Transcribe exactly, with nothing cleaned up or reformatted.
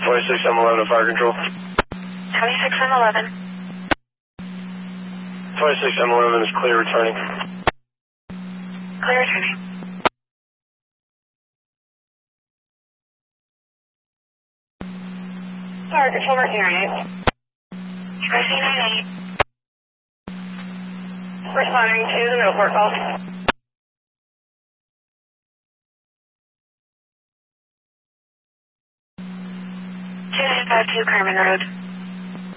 twenty-six M eleven to fire control. twenty-six M eleven. twenty-six M eleven is clear returning. Clear returning. Fire control, Mercy nine eight. Mercy nine eight. Responding to the middle port call. two nine five two Carmen Road.